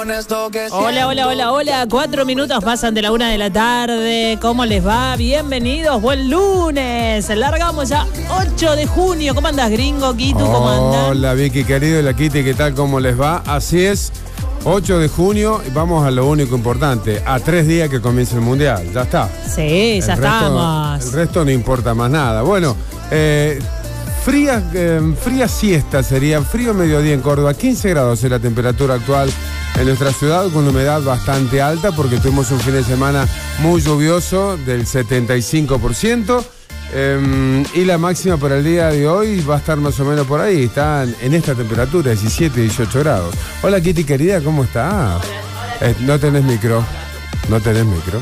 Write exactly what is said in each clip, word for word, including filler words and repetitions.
Hola, hola, hola, hola. Cuatro minutos pasan de la una de la tarde. ¿Cómo les va? Bienvenidos. Buen lunes. Largamos ya ocho de junio. ¿Cómo andas, gringo? Kitu, ¿cómo andas? Hola, Vicky, querido, y la Kitty, ¿qué tal? ¿Cómo les va? Así es. ocho de junio, y vamos a lo único importante. A tres días que comienza el Mundial. Ya está. Sí, ya el resto, estamos. El resto no importa más nada. Bueno, eh, fría, eh, fría siesta sería, frío mediodía en Córdoba. quince grados es la temperatura actual en nuestra ciudad, con humedad bastante alta porque tuvimos un fin de semana muy lluvioso del setenta y cinco por ciento. Eh, y la máxima para el día de hoy va a estar más o menos por ahí. Está en esta temperatura, diecisiete, dieciocho grados. Hola, Kitty querida, ¿cómo estás? Eh, no tenés micro. No tenés micro.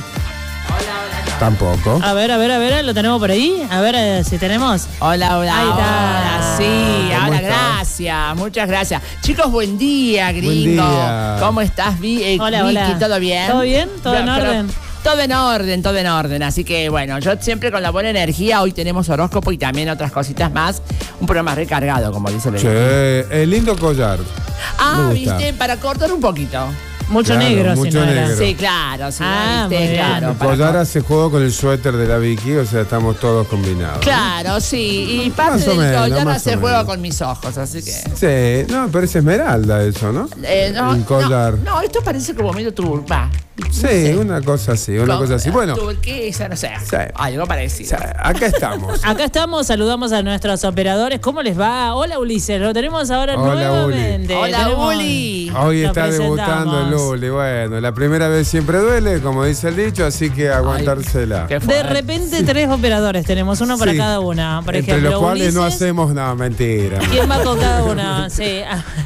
Tampoco. A ver, a ver, a ver, ¿lo tenemos por ahí? A ver eh, si tenemos. Hola, hola, Ahí está. hola, sí, ¿Cómo hola, estás? gracias, muchas gracias. Chicos, buen día, gringo. Buen día. ¿Cómo estás, Vi- eh, Hola, Vicky? hola. ¿Todo bien? ¿Todo bien? ¿Todo en Pero- orden? Todo en orden, todo en orden. Así que, bueno, yo siempre con la buena energía. Hoy tenemos horóscopo y también otras cositas más. Un programa recargado, como dice Belén. Che, el lindo collar. Ah, me gusta. viste, para cortar un poquito. Mucho Claro, negro, si mucho no era. negro. Sí, claro, sí, Ah, viste, muy bien. claro. El para collar cor- hace juego con el suéter de la Vicky, o sea, estamos todos combinados. Claro, sí. Y parte Más o del menos, collar más hace o juego menos. con mis ojos, así que. Sí, no, pero es esmeralda eso, ¿no? Eh, no, el collar. No, no, esto parece como medio turba. Sí, una cosa así, una cosa así. Bueno, Turquesa, no sé. Sí. Algo o parecido. sea, acá estamos. Acá estamos, saludamos a nuestros operadores. ¿Cómo les va? Hola, Ulises, lo tenemos ahora Hola, nuevamente. Hola, Tenemos- Uli. Hoy Lo está debutando el presentamos. Luli. Bueno, la primera vez siempre duele, como dice el dicho, así que aguantársela. Qué De fuerte. repente tres operadores tenemos, uno para Sí. cada una. Por Entre ejemplo, los cuales no Ulises, hacemos nada, mentira. ¿quién va con cada una? Sí.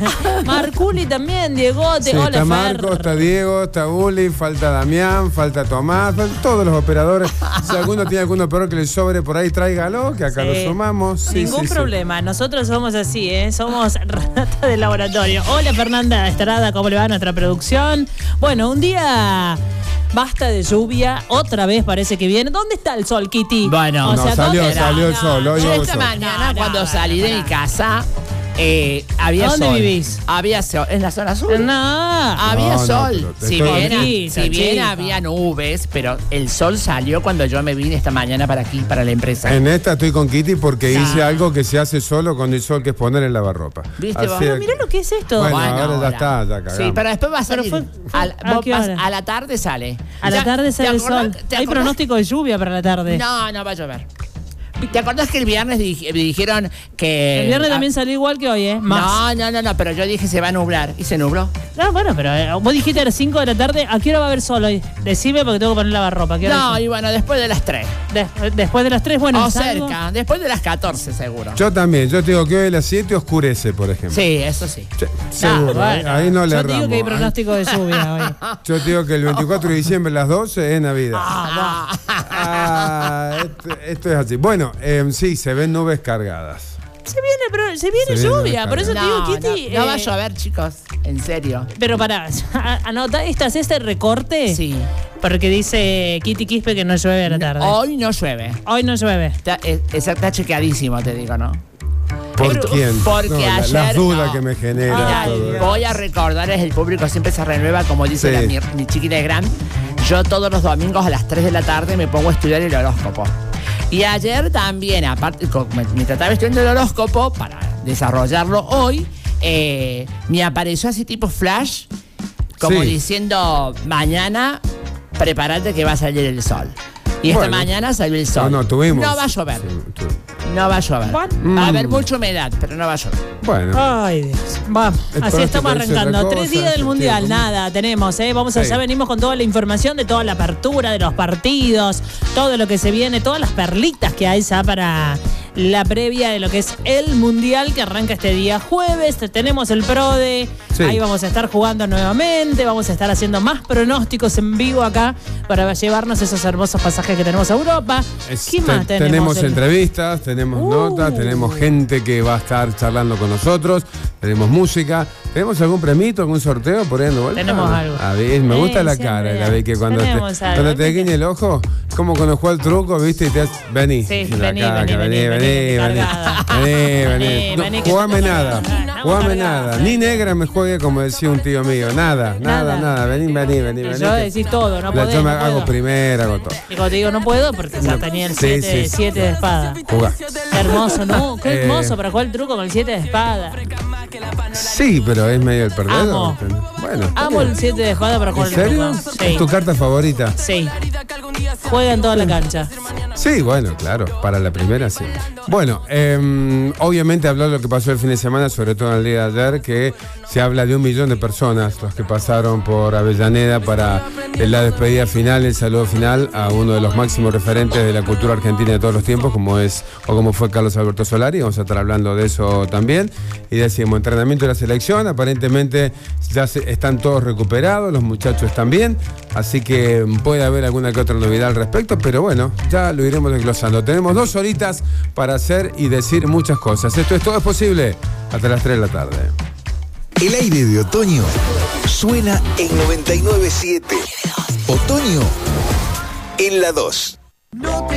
Marculi también, Diego. Sí, Hola, está Fer. Marco, está Diego, está Uli, falta Damián, falta Tomás, faltan todos los operadores. Si alguno tiene algún operador que le sobre por ahí, tráigalo, que acá Sí. lo sumamos. Sí, Ningún sí, sí. problema, nosotros somos así, ¿eh? Somos rata de laboratorio. Hola, Fernanda Estrada, ¿cómo le va a nuestra producción? Bueno, un día basta de lluvia, otra vez parece que viene. ¿Dónde está el sol, Kitty? Bueno, No, salió, ¿dónde- salió el no, sol, hoy Yo hubo esta sol. mañana, No, no, cuando no, salí no, de no. mi casa, eh, había ¿Dónde sol. vivís? Había sol. En la zona sur. No. Había No, no, sol. pero te si estoy- bien, Poquito, si bien chico. había nubes, pero el sol salió cuando yo me vine esta mañana para aquí, para la empresa. En esta estoy con Kitty porque Ya. hice algo que se hace solo con el sol, que es poner el lavarropa. ¿Viste vos? Así Pero es- mirá lo que es esto. Bueno, ahora ya está, ya cagamos. Sí, pero después va a Pero salir. fue- fue- al- ¿a vos qué vas- hora? a la tarde sale. A la ¿Te- tarde te sale el acordás- sol. te Hay acordás- pronóstico de lluvia para la tarde. No, no va a llover. ¿Te acordás que el viernes dij- dijeron que. El viernes ah, también salió igual que hoy, ¿eh? Más. No, no, no, no, pero yo dije se va a nublar y se nubló. No, bueno, pero eh, vos dijiste a las cinco de la tarde. ¿A qué hora va a haber sol hoy? Decime porque tengo que poner lavarropa. ¿A qué hora No, es? y bueno, después de las tres. Des- después de las tres, bueno, O salgo. cerca, después de las catorce, seguro. Yo también, yo te digo que hoy a las siete oscurece, por ejemplo. Sí, eso sí. Sí, seguro, Ah, ¿eh? bueno. ahí no le Yo te digo erramos. que hay ¿eh? pronóstico de lluvia hoy. Yo te digo que el veinticuatro de diciembre a las doce es Navidad. Ah, Ah, esto, esto es así. Bueno, eh, sí, se ven nubes cargadas. Se viene, pero se viene Se viene lluvia. Por eso te digo, no, Kitty. no, no va a eh, llover, chicos. En serio. Pero pará, anota, ¿estás este recorte? Sí. Porque dice Kitty Quispe que no llueve a la tarde. Hoy no llueve. Hoy no llueve. Está, es- está chequeadísimo, te digo, ¿no? ¿Por Pero- quién? porque No, la- ayer las dudas no. que me genera Mira, todo eso. voy a recordarles, el público siempre se renueva, como dice Sí. la- mi, mi chiquita de gran. Yo todos los domingos a las tres de la tarde me pongo a estudiar el horóscopo. Y ayer también, aparte, co- me- mientras estaba estudiando el horóscopo, para desarrollarlo hoy, eh, me apareció así tipo flash, como Sí. diciendo, mañana prepárate que va a salir el sol. Y esta Bueno. mañana salió el sol. No, no, tuvimos. No va a llover. Sí, tu- No va a llover. Bueno. Va a haber mucha humedad, pero no va a llover. Bueno. Ay, Dios. Vamos, El así estamos pronóstico dice arrancando. otra Tres cosa, días del sí, Mundial, sí. nada, tenemos, ¿eh? Vamos Sí. allá, venimos con toda la información de toda la apertura, de los partidos, todo lo que se viene, todas las perlitas que hay ya para la previa de lo que es el Mundial que arranca este día jueves. Tenemos el PRODE, Sí. ahí vamos a estar jugando nuevamente, vamos a estar haciendo más pronósticos en vivo acá para llevarnos esos hermosos pasajes que tenemos a Europa. Es- ¿Qué más te- tenemos? tenemos El- entrevistas, tenemos Uh. notas, tenemos gente que va a estar charlando con nosotros, tenemos música, tenemos algún premito, algún sorteo por ahí dando vuelta. Tenemos algo. A ver, me Sí, gusta la siempre cara, la hay. ve que cuando te, Tenemos algo. cuando te guiña el ojo, como cuando juega el truco, viste, y te hace, vení, Sí, la vení, caca, vení, vení, vení, vení, cargada. vení, vení, Vení, No, vení, que jugame te- nada, Estamos jugame cargados. nada, ni negra me juega podía, como decía un tío mío, nada, nada, Nada. nada, vení, vení, vení, vení. Yo decís todo, no La- podés, Yo me no hago puedo. primera, hago todo. Y cuando te digo no puedo, porque ya tenía el Sí, siete sí, sí. de espada. Jugá. Qué hermoso, ¿no? Qué Eh. hermoso para jugar el truco con el siete de espada. Sí, pero es medio el perdedor. Amo. Bueno. está Amo bien. el siete de espada para jugar ¿En el serio? truco. ¿Es Sí. tu carta favorita? Sí. Juega en toda la cancha. Sí, bueno, claro, para la primera sí. Bueno, eh, obviamente habló de lo que pasó el fin de semana, sobre todo en el día de ayer, que se habla de un millón de personas los que pasaron por Avellaneda para la despedida final, el saludo final a uno de los máximos referentes de la cultura argentina de todos los tiempos, como es o como fue Carlos Alberto Solari. Vamos a estar hablando de eso también. Y decimos, entrenamiento de la selección, aparentemente ya se, están todos recuperados, los muchachos están bien, así que puede haber alguna que otra novedad al respecto, pero bueno, ya lo iremos desglosando. Tenemos dos horitas para hacer y decir muchas cosas. Esto es Todo es Posible hasta las tres de la tarde. El aire de otoño suena en noventa y nueve punto siete. Otoño en la dos.